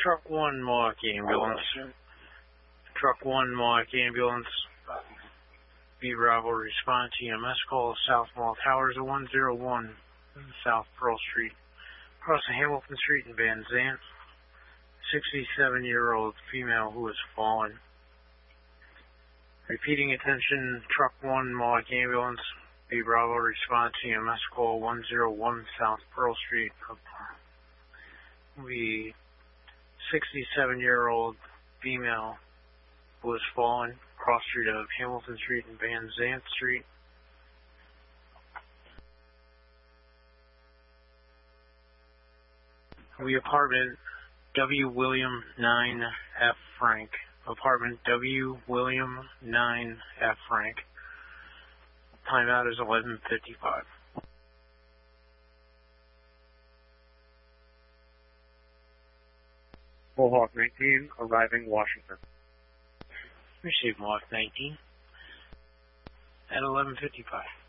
Truck 1 Mark Ambulance. Truck 1 Mark Ambulance. B Bravo response EMS call South Mall Towers 101 South Pearl Street. Crossing Hamilton Street in Van Zandt. 67-year-old female who has fallen. Repeating attention, Truck 1 Mark Ambulance. B Bravo response EMS call 101 South Pearl Street. The 67-year-old female who has fallen, cross street of Hamilton Street and Van Zandt Street. The apartment W. William 9F Frank. Apartment W. William 9F Frank. Timeout is 11:55. Bullhawk 19, arriving Washington. Receive Mark 19 at 11:55.